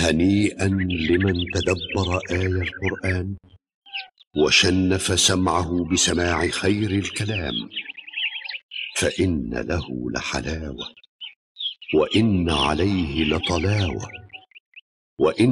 هنيئا لمن تدبر آي القرآن وشنف سمعه بسماع خير الكلام، فإن له لحلاوة وإن عليه لطلاوة وإن